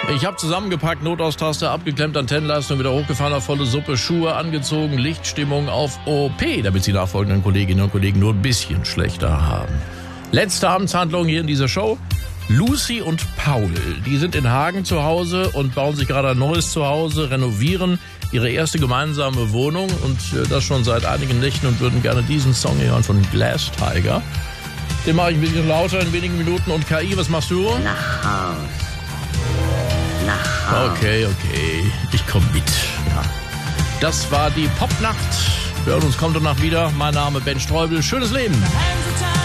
Ich habe zusammengepackt, Notaustaste abgeklemmt, Antennenleistung wieder hochgefahren auf volle Suppe, Schuhe angezogen, Lichtstimmung auf OP, damit Sie nachfolgenden Kolleginnen und Kollegen nur ein bisschen schlechter haben. Letzte Amtshandlung hier in dieser Show. Lucy und Paul, die sind in Hagen zu Hause und bauen sich gerade ein neues Zuhause, renovieren ihre erste gemeinsame Wohnung und das schon seit einigen Nächten und würden gerne diesen Song hören von Glass Tiger. Den mache ich ein bisschen lauter in wenigen Minuten. Und KI, was machst du? Nach Haus. Nach Haus. Okay, ich komme mit. Ja. Das war die Popnacht. Wir hören uns kommt danach wieder. Mein Name Ben Streubel. Schönes Leben.